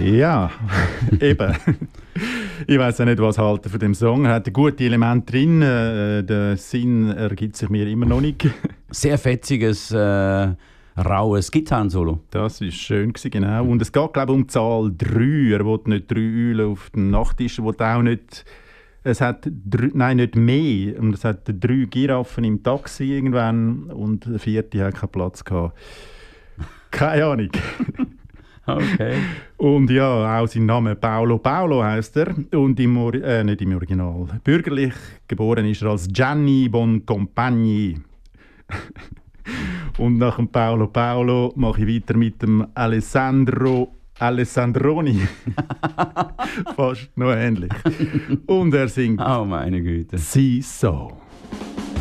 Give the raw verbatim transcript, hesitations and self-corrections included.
Ja, eben. Ich weiss auch nicht, was ich halte von dem Song. Er hat gute Elemente drin, äh, der Sinn ergibt sich mir immer noch nicht. Sehr fetziges, äh, raues Gitarrensolo. Das war schön, gewesen, genau. Und es geht, glaube ich, um die Zahl drei. Er will nicht drei Eulen auf dem Nachttisch, er will auch nicht... Es hat drei, nein, nicht mehr. Und es hat drei Giraffen im Taxi irgendwann und der vierte hat keinen Platz gehabt. Keine Ahnung. Okay. Und ja, auch sein Name Paolo Paolo heisst er. Und im, Or- äh, nicht im Original. Bürgerlich geboren ist er als Gianni Boncompagni. Und nach dem Paolo Paolo mache ich weiter mit dem Alessandro Alessandroni. Fast noch ähnlich. Und er singt Oh meine Güte. «Sie so».